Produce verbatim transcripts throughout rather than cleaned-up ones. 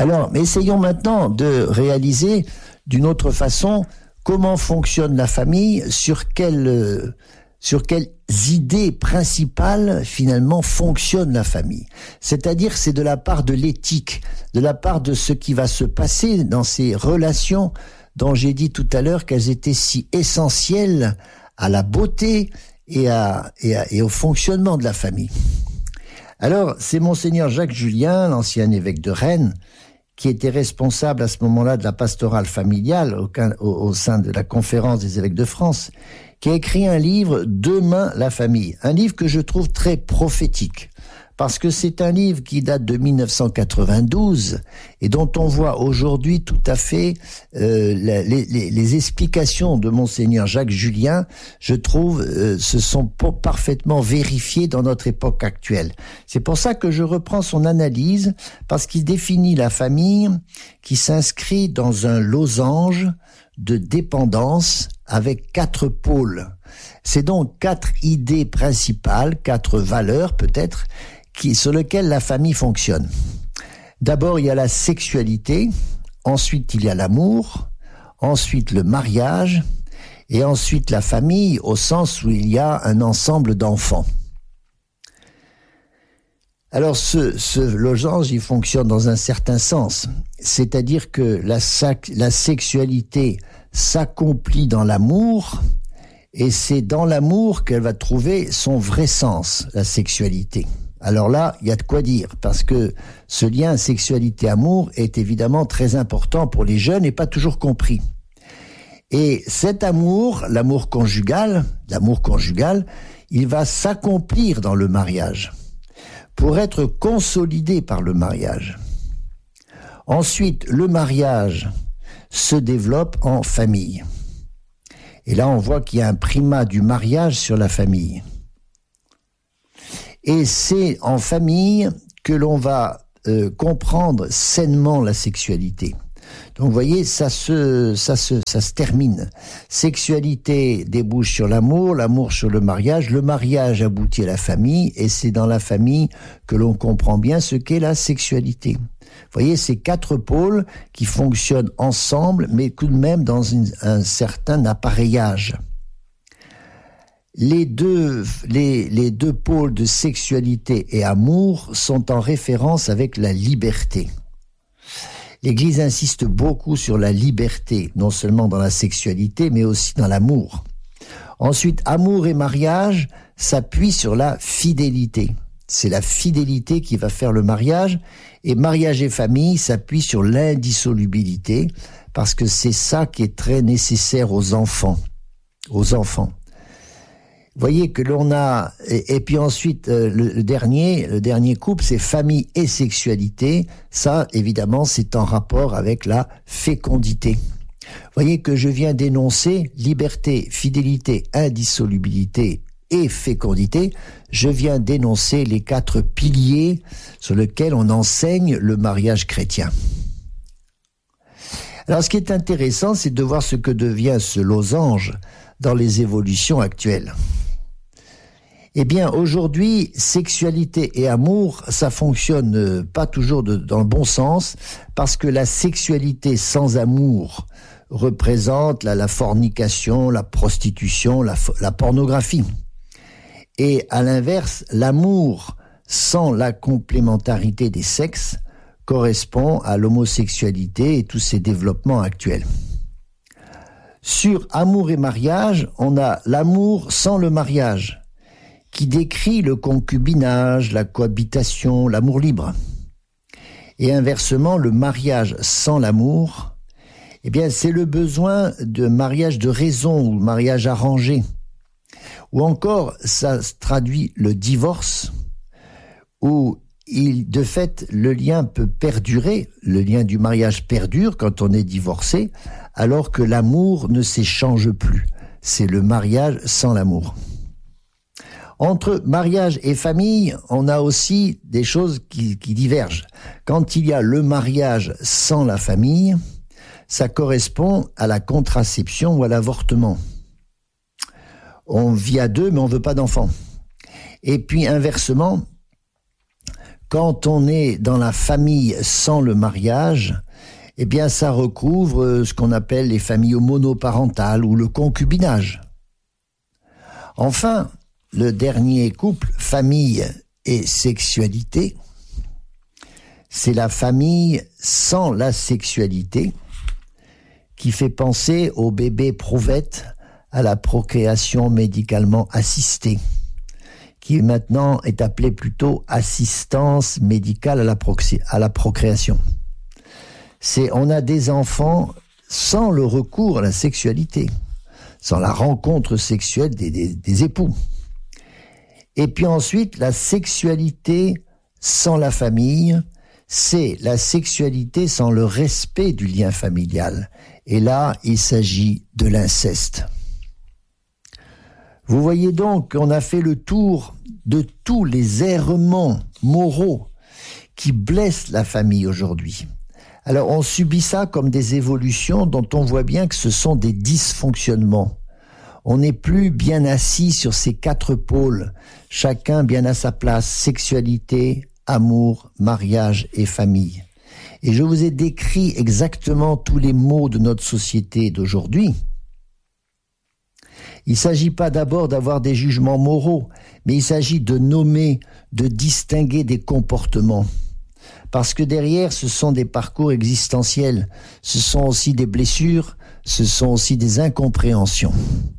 Alors, mais essayons maintenant de réaliser d'une autre façon comment fonctionne la famille, sur quelle, euh, sur quelles idées principales finalement fonctionne la famille. C'est-à-dire c'est de la part de l'éthique, de la part de ce qui va se passer dans ces relations dont j'ai dit tout à l'heure qu'elles étaient si essentielles à la beauté et, à, et, à, et au fonctionnement de la famille. Alors, c'est Monseigneur Jacques Julien, l'ancien évêque de Rennes, qui était responsable à ce moment-là de la pastorale familiale au, au, au sein de la conférence des évêques de France, qui a écrit un livre « Demain la famille », un livre que je trouve très prophétique, parce que c'est un livre qui date de mille neuf cent quatre-vingt-douze et dont on voit aujourd'hui tout à fait euh, les, les, les explications de Monseigneur Jacques Julien, je trouve, euh, se sont parfaitement vérifiées dans notre époque actuelle. C'est pour ça que je reprends son analyse, parce qu'il définit la famille qui s'inscrit dans un losange de dépendance avec quatre pôles. C'est donc quatre idées principales, quatre valeurs peut-être, qui, sur lesquelles la famille fonctionne. D'abord, il y a la sexualité, ensuite il y a l'amour, ensuite le mariage, et ensuite la famille au sens où il y a un ensemble d'enfants. Alors ce, ce losange, il fonctionne dans un certain sens, c'est-à-dire que la, la sexualité s'accomplit dans l'amour, et c'est dans l'amour qu'elle va trouver son vrai sens, la sexualité. Alors là, il y a de quoi dire, parce que ce lien sexualité-amour est évidemment très important pour les jeunes et pas toujours compris. Et cet amour, l'amour conjugal, l'amour conjugal, il va s'accomplir dans le mariage, pour être consolidé par le mariage. Ensuite, le mariage se développe en famille. Et là, on voit qu'il y a un primat du mariage sur la famille. Et c'est en famille que l'on va euh, comprendre sainement la sexualité. Donc, vous voyez, ça se, ça se, ça se termine. Sexualité débouche sur l'amour, l'amour sur le mariage, le mariage aboutit à la famille, et c'est dans la famille que l'on comprend bien ce qu'est la sexualité. Vous voyez, ces quatre pôles qui fonctionnent ensemble, mais tout de même dans une, un certain appareillage. Les deux, les, les deux pôles de sexualité et amour sont en référence avec la liberté. L'Église insiste beaucoup sur la liberté, non seulement dans la sexualité, mais aussi dans l'amour. Ensuite, amour et mariage s'appuient sur la fidélité. C'est la fidélité qui va faire le mariage, et mariage et famille s'appuient sur l'indissolubilité, parce que c'est ça qui est très nécessaire aux enfants. Aux enfants. Vous voyez que l'on a, et, et puis ensuite euh, le, le dernier, le dernier couple, c'est famille et sexualité. Ça, évidemment, c'est en rapport avec la fécondité. Vous voyez que je viens d'énoncer liberté, fidélité, indissolubilité et fécondité. Je viens d'énoncer les quatre piliers sur lesquels on enseigne le mariage chrétien. Alors, ce qui est intéressant, c'est de voir ce que devient ce losange dans les évolutions actuelles. Eh bien, aujourd'hui, sexualité et amour, ça fonctionne pas toujours de, dans le bon sens, parce que la sexualité sans amour représente la, la fornication, la prostitution, la, la pornographie. Et à l'inverse, l'amour sans la complémentarité des sexes correspond à l'homosexualité et tous ces développements actuels. Sur amour et mariage, on a l'amour sans le mariage, qui décrit le concubinage, la cohabitation, l'amour libre. Et inversement, le mariage sans l'amour, eh bien, c'est le besoin de mariage de raison ou mariage arrangé. Ou encore, ça traduit le divorce, où il, de fait, le lien peut perdurer, le lien du mariage perdure quand on est divorcé, alors que l'amour ne s'échange plus. C'est le mariage sans l'amour. Entre mariage et famille, on a aussi des choses qui, qui divergent. Quand il y a le mariage sans la famille, ça correspond à la contraception ou à l'avortement. On vit à deux, mais on ne veut pas d'enfants. Et puis inversement, quand on est dans la famille sans le mariage, eh bien ça recouvre ce qu'on appelle les familles monoparentales ou le concubinage. Enfin, le dernier couple, famille et sexualité, c'est la famille sans la sexualité qui fait penser au bébé prouvette, à la procréation médicalement assistée, qui maintenant est appelée plutôt assistance médicale à la, proxy, à la procréation. C'est, on a des enfants sans le recours à la sexualité, sans la rencontre sexuelle des, des, des époux. Et puis ensuite, la sexualité sans la famille, c'est la sexualité sans le respect du lien familial. Et là, il s'agit de l'inceste. Vous voyez donc qu'on a fait le tour de tous les errements moraux qui blessent la famille aujourd'hui. Alors on subit ça comme des évolutions dont on voit bien que ce sont des dysfonctionnements. On n'est plus bien assis sur ces quatre pôles, chacun bien à sa place, sexualité, amour, mariage et famille. Et je vous ai décrit exactement tous les maux de notre société d'aujourd'hui. Il ne s'agit pas d'abord d'avoir des jugements moraux, mais il s'agit de nommer, de distinguer des comportements. Parce que derrière, ce sont des parcours existentiels, ce sont aussi des blessures, ce sont aussi des incompréhensions.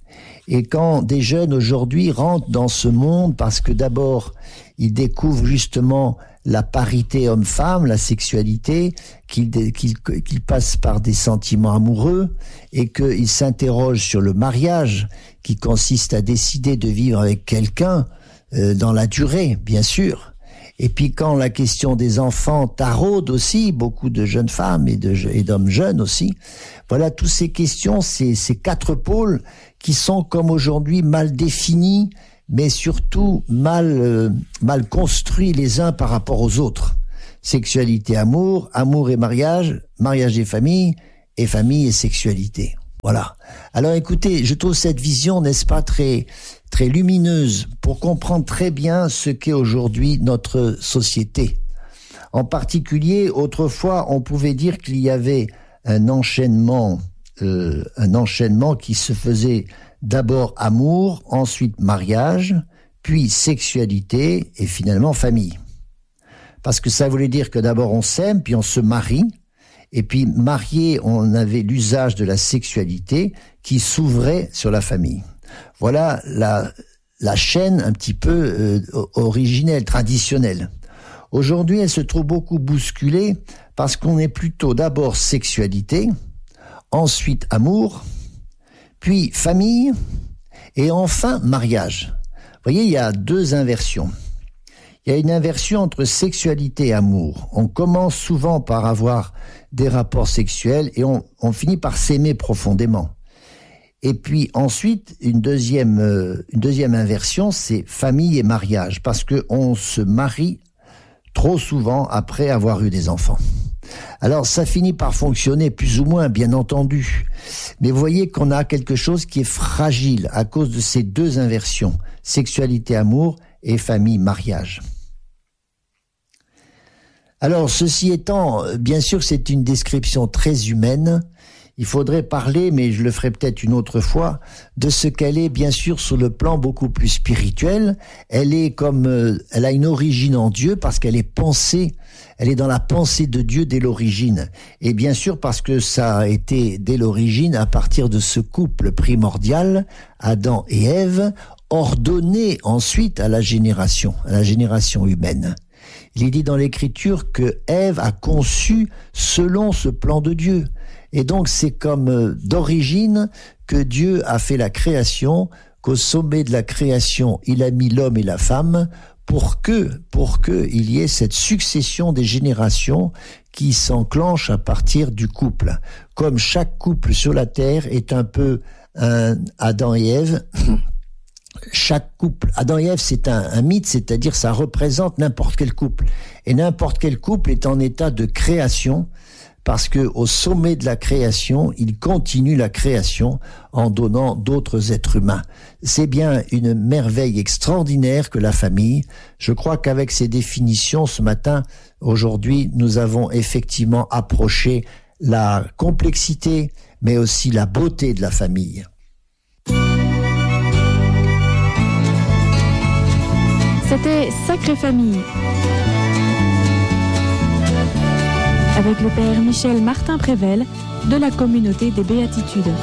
Et quand des jeunes aujourd'hui rentrent dans ce monde, parce que d'abord, ils découvrent justement la parité homme-femme, la sexualité, qu'ils, qu'ils, qu'ils passent par des sentiments amoureux et qu'ils s'interrogent sur le mariage qui consiste à décider de vivre avec quelqu'un euh, dans la durée, bien sûr. Et puis quand la question des enfants taraude aussi, beaucoup de jeunes femmes et, de, et d'hommes jeunes aussi, voilà, toutes ces questions, ces, ces quatre pôles qui sont comme aujourd'hui mal définis, mais surtout mal, euh, mal construits les uns par rapport aux autres. Sexualité, amour, amour et mariage, mariage et famille, et famille et sexualité. Voilà. Alors écoutez, je trouve cette vision, n'est-ce pas, très, très lumineuse pour comprendre très bien ce qu'est aujourd'hui notre société. En particulier, autrefois, on pouvait dire qu'il y avait un enchaînement, euh, un enchaînement qui se faisait d'abord amour, ensuite mariage, puis sexualité et finalement famille. Parce que ça voulait dire que d'abord on s'aime, puis on se marie, et puis marié, on avait l'usage de la sexualité qui s'ouvrait sur la famille. Voilà la, la chaîne un petit peu euh, originelle, traditionnelle. Aujourd'hui, elle se trouve beaucoup bousculée parce qu'on est plutôt d'abord sexualité, ensuite amour, puis famille, et enfin mariage. Vous voyez, il y a deux inversions. Il y a une inversion entre sexualité et amour. On commence souvent par avoir des rapports sexuels et on, on finit par s'aimer profondément. Et puis ensuite, une deuxième, euh, une deuxième inversion, c'est famille et mariage, parce qu'on se marie trop souvent après avoir eu des enfants. Alors ça finit par fonctionner plus ou moins, bien entendu. Mais vous voyez qu'on a quelque chose qui est fragile à cause de ces deux inversions, sexualité, amour et famille, mariage. Alors ceci étant, bien sûr c'est une description très humaine. Il faudrait parler, mais je le ferai peut-être une autre fois, de ce qu'elle est bien sûr sur le plan beaucoup plus spirituel. Elle est comme, euh, elle a une origine en Dieu parce qu'elle est pensée, elle est dans la pensée de Dieu dès l'origine. Et bien sûr parce que ça a été dès l'origine à partir de ce couple primordial, Adam et Ève, ordonné ensuite à la génération, à la génération humaine. Il est dit dans l'Écriture que Ève a conçu selon ce plan de Dieu. Et donc c'est comme euh, d'origine que Dieu a fait la création, qu'au sommet de la création, il a mis l'homme et la femme pour que, pour que il y ait cette succession des générations qui s'enclenche à partir du couple. Comme chaque couple sur la terre est un peu un Adam et Ève, chaque couple, Adam et Ève, c'est un, un mythe, c'est-à-dire ça représente n'importe quel couple. Et n'importe quel couple est en état de création parce que au sommet de la création, il continue la création en donnant d'autres êtres humains. C'est bien une merveille extraordinaire que la famille. Je crois qu'avec ces définitions, ce matin, aujourd'hui, nous avons effectivement approché la complexité, mais aussi la beauté de la famille. C'était Sacrée Famille, avec le père Michel Martin-Prével de la communauté des Béatitudes.